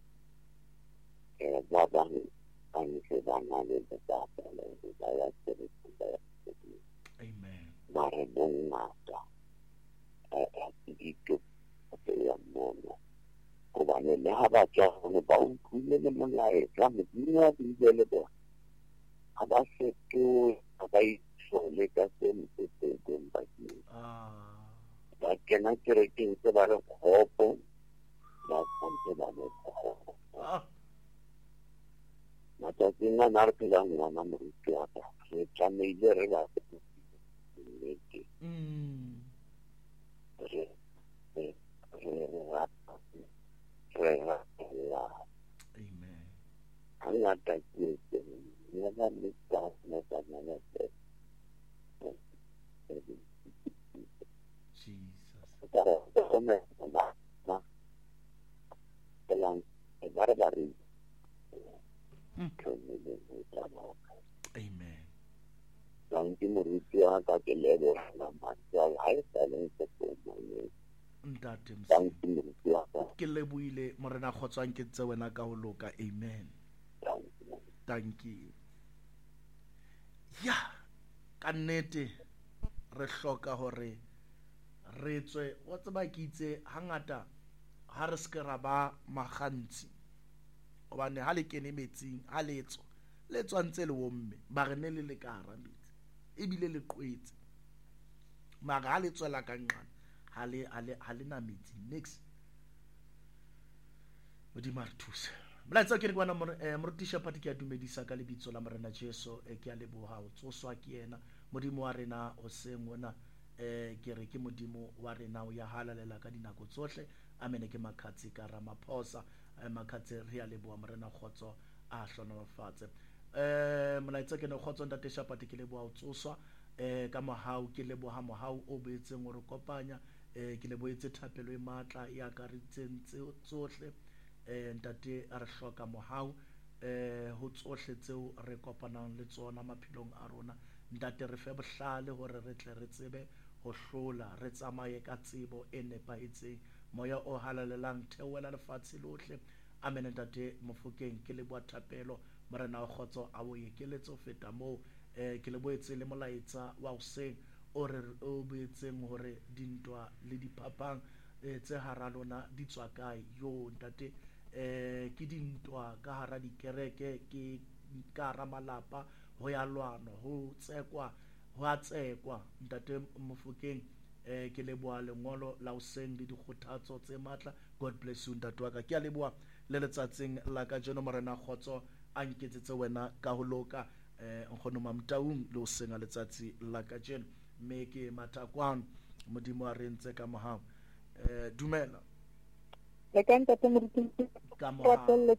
Speaker 2: ba bang ba ntse ba na le data ba ya kerekeng
Speaker 1: amen
Speaker 2: mare bongata a dito ya mona hobane le ha ba tswa hore ba utlwile le molaetsa modimo wa bibele bona ha ba fetohe ha ba isole ka teng bakeng ba kena kerekeng tse ba re kgopo ba tshwanetse ba le kgopo matsatsing a na re phelang ngwana moruti wa ka re tlameile re ba nnete re ratela
Speaker 1: amen
Speaker 2: hangata ke nna le tsana
Speaker 1: Jesus amen
Speaker 2: Thank moruti wa ka ke lebo la matsa ha e sale se tsone
Speaker 1: ntate
Speaker 2: thank you moruti wa ka
Speaker 1: ke leboile morena Kgotswang ke tse wena ka ho loka amen thank you ya ka nnete re hloka hore re tswe wa tseba ke itse hangata ha re se ra ba magantsi obane ha le kene metsing ha le tswantse le womme ba re ne le ka hara metsi ebile le qwetse mara ha le tswela ka nqane ha le na metsi next modimo a re thuse molaetsa ke re kwana moruti Shepherd ke a dumedisa ka lebitso la morena Jesu ke a leboha o tsoswa ke yena modimo wa rena o seng ona ke re ke modimo wa rena o ya halalela ka dinako tsohle amene ke makhatsi ka Ramaphosa makhatsi re a leboha morena Kgotso a hlonofatse molaetsa ke ne Kgotso ntate Shepherd ke leboha o tsoswa ka mohau ke leboha mohau o boetseng o re kopanya ke leboetse thapelo e matla ya akaritseng tsohle ntate a re hloka mohau ho tsohle tseo re kopanang le tsona maphelong a rona ntate re fe bohlale hore re tle re tsebe ho hlola re tsamaye ka tsebo e nepahetseng moya o halalelang theoela lefatshe lohle amen ntate Mofokeng ke leboha thapelo morena wa Kgotso a o ekeletse ho feta moo ke leboetse le molaetsa wa hoseng o re o boetseng hore dintwa le diphapang tse hara lona di tswa kae yo ntate ke dintwa ka hara dikereke ke ka hara malapa ho ya lwana ho tsekwa ho a tsekwa ntate Mofokeng ke leboha lengolo la hoseng le dikgothatso tse matla God bless you ntate wa ka ke a leboha le letsatsing la ka jeno morena Kgotso a nketsetse wena ka ho loka nkgono Mamtaung le hoseng a letsatsi la ka jeno mme ke matakwana modimo a re ntse ka mohau dumela
Speaker 2: le ka ntate moruti
Speaker 1: ka
Speaker 2: mohau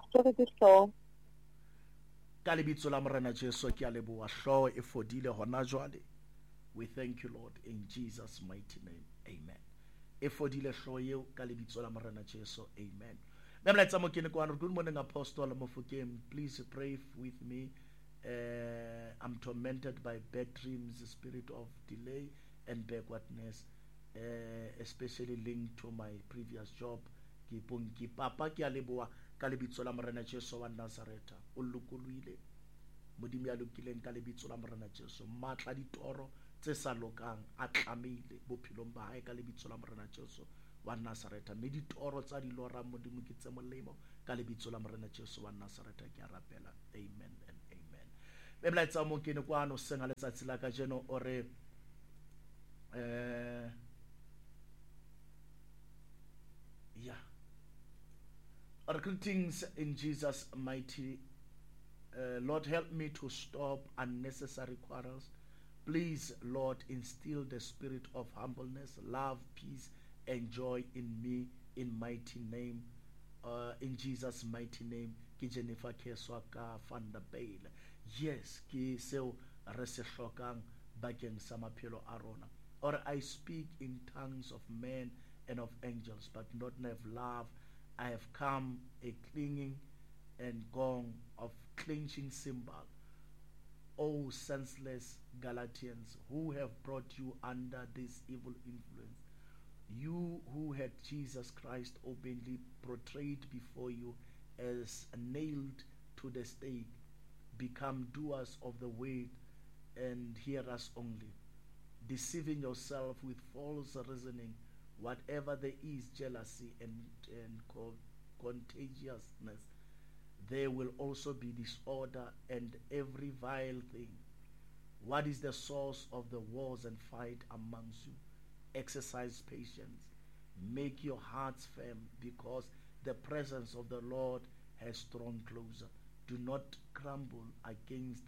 Speaker 1: ka lebitso la morena Jesu ke a leboha hloho e fodile hona jwale we thank you Lord in Jesus mighty name amen e fodile hloho eo ka lebitso la morena Jesu amen memlaetsa mo kene kwa good morning Apostle Mofokeng please pray with me I'm tormented by bad dreams spirit of delay and backwardness especially linked to my previous job ke ponki papa ke a leboha ka lebitso la morena Jesu wa Nazareta o lokoloile modimo ya lokileng ka lebitso la morena Jesu matla ditoro tse sa lokang a tlamehile bophelong ba hae ka lebitso la Morena Jesu wa Nazareta, mme ditoro tsa di lorang Modimo ke tse molemo ka lebitso la Morena Jesu wa Nazareta ke a rapela. Amen and amen. Be molaetsa mo ke ne kwano senga letsatsi la ka jeno ore Our greetings in Jesus' mighty Lord, help me to stop unnecessary quarrels. Please, Lord, instill the spirit of humbleness, love, peace, and joy in me, in mighty name, in Jesus' mighty name. Ki Jennifer Keswaka van der Bale. Yes, ki seo re se hlokang bakeng sa maphelo a rona. Or I speak in tongues of men and of angels, but not have love. I have come a clinging and gong of clenching cymbal. O senseless Galatians, who have brought you under this evil influence, you who had Jesus Christ openly portrayed before you as nailed to the stake, become doers of the word and hearers only, deceiving yourself with false reasoning. Whatever there is jealousy and contagiousness, there will also be disorder and every vile thing. What is the source of the wars and fight amongst you? Exercise patience. Make your hearts firm, because the presence of the Lord has drawn closer. Do not grumble against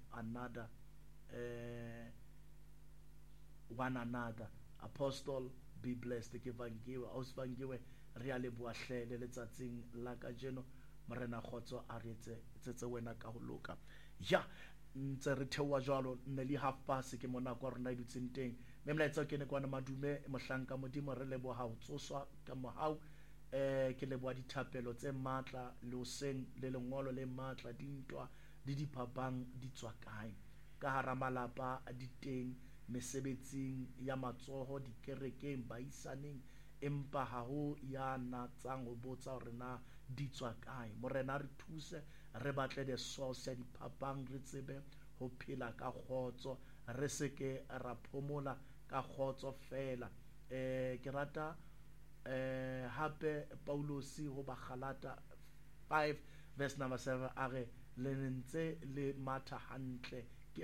Speaker 1: one another. Apostle, be blessed. Ke vangiwe ausvangiwe re a leboa hle le letsatsing la ka jeno Morena Khotso a re tsetse wena ka ho loka. Ya ntse re thewa jwalo nne le half past ke mona kwa rona dutseng teng mme mlaetsa ke ne kwa na madume mohlanka Modimo re leboa ha o tsoswa ka mohau ke leboa dithapelo tse matla le o seng le lengolo le matla dintwa di diphapang di tswa kae ka hara malapa a diteng mesebetsing ya matsoho dikerekeng baisaneng empa ha ho ya natsang ho botsa hore na di tswa kae. Morena re thuse re batle the source ya diphapang re tsebe ho phela ka khotso re seke ra phomola ka khotso fela. Ke rata hape Paulosi ho ba Galata 5 verse number 7 a re le ntse le matha hantle ke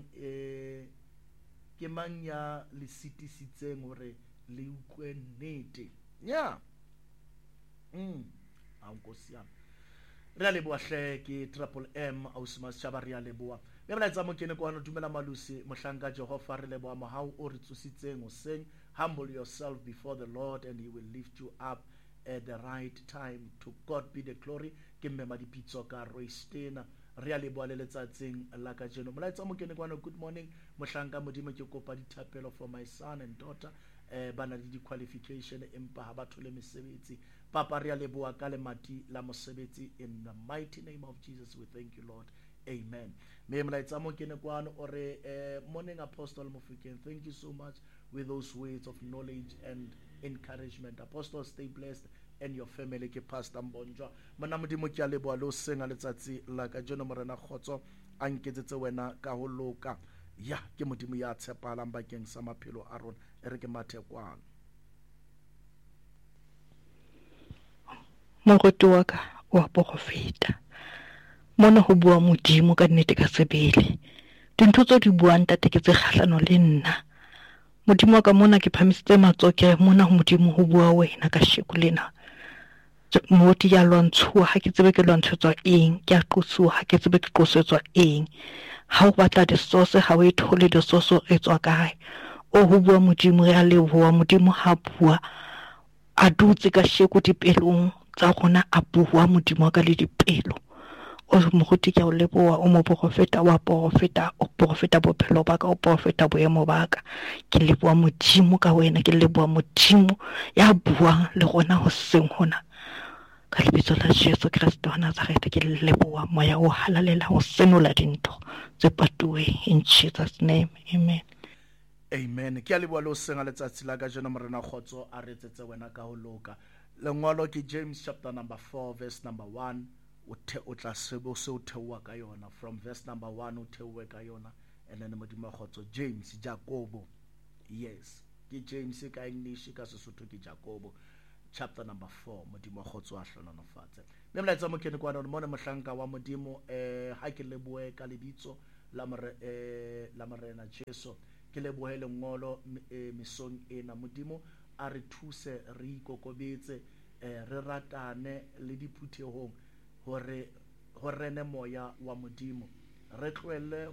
Speaker 1: mang ya le sitisitseng hore le utlwe nnete. Yeah. Nkosi yami re a leboa hle ke Triple M Ausima Setjhaba re a leboa be molaetsa mo kene kwa no dumela malusi mohlanka Jehova re leboa mohau o re tsositseng o seng. Humble yourself before the Lord and he will lift you up at the right time. To God be the glory. Ke mme madipitso ka Roystena re a leboa le letsatsing la ka jeno molaetsa mo kene kwa no good morning mohlanka Modimo ke kopa dithapelo for my son and daughter bana le di-qualification empa ha batho le mesebetsi papa re a leboa ka le mati la mosebetsi in the mighty name of Jesus we thank you Lord. Amen. Me molaetsa mo kene kwano ore morning Apostle Mofokeng, thank you so much with those words of knowledge and encouragement. Apostle, stay blessed and your family. Ke Pastor Mbonjwa mona Modimo ke a leboa lo senga letsatsi la ka jeno Morena Khotso a nketsetse wena ka ho loka. Ya ke Modimo ya tshepahalang bakeng sa maphelo a rona e re ke mathe kwano.
Speaker 3: Moruti wa ka wa profeta mona ho bua Modimo ka nnete ka sebele dintho tse di buang tate ke tse kgahlano le nna Modimo wa ka mona ke phamisitse matsoke mona ho Modimo ho bua wena ka sheko lena moti ya lwantshuwa ha ke tsebe ke lwantshetswa eng ke a qosuwa ha ke tsebe ke qosetswa eng ha o batla di source ha o e thole di source e tswa kae o ho bua Modimo re a leboha Modimo ha bua a dutse ka sheko dipelong tsa rona a bua Modimo wa ka le dipelo o moruti ke a o leboha o mo profeta wa profeta o profeta bophelo ba ka o profeta boemo ba ka ke leboha Modimo ka wena ke leboha Modimo ya buang le rona ho seng hona ka lebitso la Jesu Kristo wa Nazareth ke leboha moya o halalela ho senola dintho tse patuweng in Jesus name amen.
Speaker 1: Amen. Ke a leboa lo senga letsatsi la ka jeno Morena Khotso a re tsetse wena ka ho loka lengolo ke James chapter number 4 verse number 1 o tla sebo se o theowa ka yona from verse number 1 o theowe ka yona and then Modimo Khotso James Jacobo Yes, ke James ka English ka Sesotho ke Jacobo chapter number 4 modimo go tswa hlononofatse mme molaetsa mo kene kwana mo ne mohlanka wa modimo ha ke leboe ka lebitso la morena Jesu ke lebohe lengolo misong ena modimo a re thuse re ikokobetse re ratane le diphuthehong hore ho rene moya wa modimo re tlohelle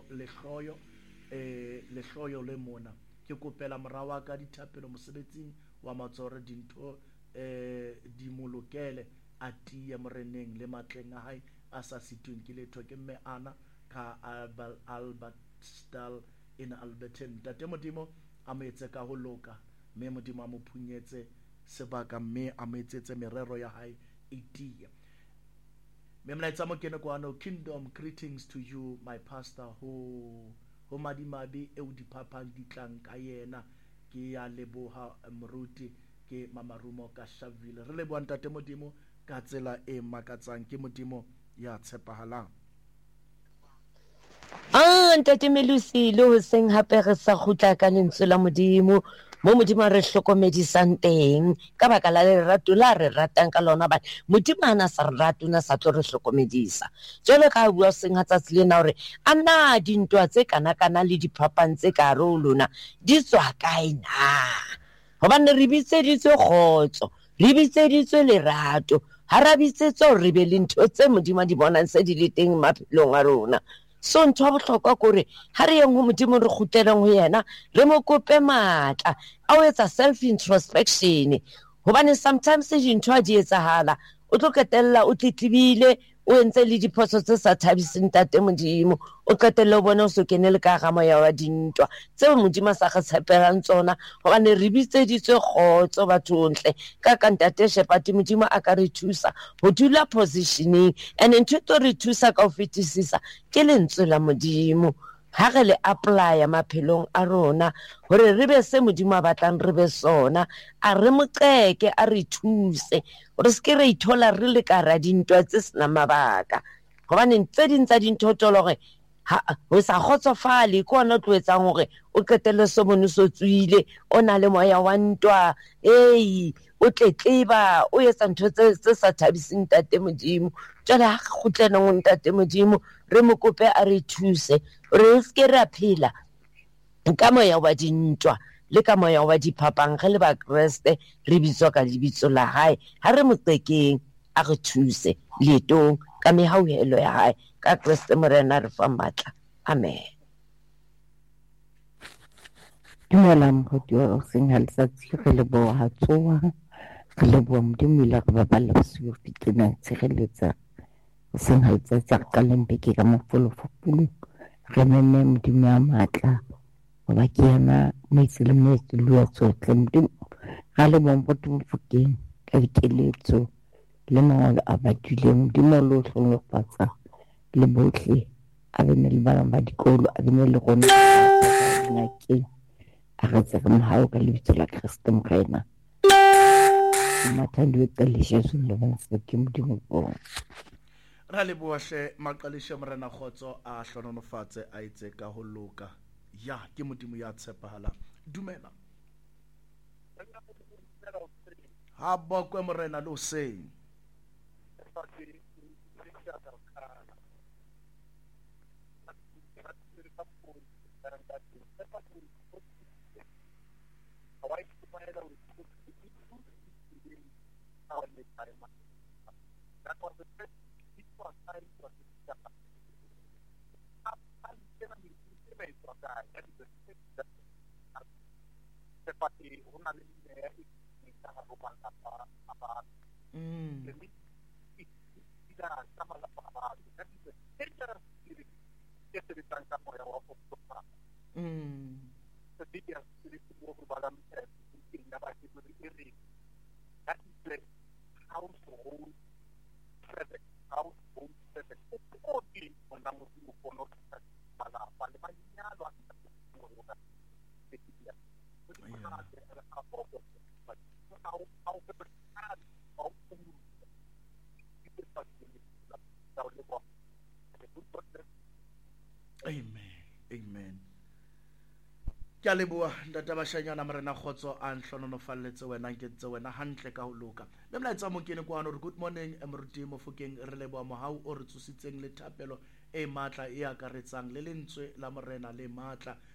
Speaker 1: lehloyo le mona ke kopela morawa ka dithapelo mosebetsing wa matsore dintho di molokele a tie moreneng le matleng a hae a sa sitweng ke letho ke mme ana ka Albert Stall in Alberton tate modimo a mo etse ka ho loka mme modimo a mo phunyetse sebaka mme a mo etsetse merero ya hae e tie mme molaetsa mo kene kwano kingdom greetings to you my pastor ho madimabe eo diphapang di tlang ka yena ke ya leboha moruti ke mamarumo ka Shavile re leboha ntate modimo ka tsela e makatsang ke modimo ya tshepahalang
Speaker 4: ntate Melusi le ho seng hape re sa khutla ka lentswe la modimo mo modimo re hlokomedisang teng ka baka la lerato la re ratang ka lona bana modimo ana sa re rate na sa tlo re hlokomedisa jwale ka bua seng ha tsatsi lena hore ana dintwa tse kana le diphapang tse ka re lona di tswa kae na hobane re bitseditswe khotso re bitseditswe lerato ha ra bitsetso re be le ntho tse modimo di bonang se di le teng maphelong a rona so ntho a bohlokwa kore ha re yeng ho modimo re kgutlelang ho yena re mo kope matla a o etsa self introspection hobane sometimes dintho a di etsahala o tlo ketella o tlitlibile o entse le diphoso tse sa thabiseng tate modimo o qetelle o bona o so kene le ka ga moya wa dintwa tseo modimo sa ga tshepelang tsona hobane re bitseditswe khotso bathontle ka ntate Shepherd modimo a ka re thusa ho dula positioning and ntho to re thusa ka ho fetisisa ke lentswe la modimo ha re le apply maphelong a rona hore re be se modimo a batlang re be sona a re moqeke a re thuse hore se ke re ithola re le ka ra dintwa tse sena mabaka hobane tse ding tsa dintho tolo gore ho sa khotsofale ke ona tlo etsang hore o qetelle so mone so tswile o na le moya wa ntwa o tletleba o etsa ntho tse sa thabiseng tate modimo jwale ha kgutlena ngo ntate modimo re mo kope a re thuse re se ke ra phela ka moya wa dintwa le ka moya wa diphapang re le ba Kriste re bitswa ka lebitso la hae ha re moqekeng a re thuse letong ka mehauhelo ya hae ka Kriste morena re fa matla amen
Speaker 5: dumelang ho dio seng haltsatsi re le bo ha tsoa re le bo modimo ile re baballa bosiu fitlena tshegeletsa seng haltsatsi re ka lembeke ka mofolofopolo re nne modimo ya matla ba ke yana metsi le metsi le tsotle modimo ga le bo motho mofokeng ka dikeletso le mangolo a badileng modimo lo hlonolofatsa le botlhe a bene le bana ba dikolo a bene le gona ngakeng a re tsa mo ha o ka lebitso la Kriste morena mathandi ka le Jesu le bana se ke modimo o
Speaker 1: ra le bohle maqalishe morena khotso a hlononofatse a itse ka ho loka ya ke modimo ya tshepahalang dumela ha bokwe morena lo seng Amen. Amen. ke a leboa ntate bashanyana morena Khotso a nhlononofalletse wena nketse wena hantle ka ho loka le molaetsa mo kene kwa good morning Emruti Mofokeng re leboa mohau o re tsositseng le thapelo e matla e akaretsang le lentswe la morena le matla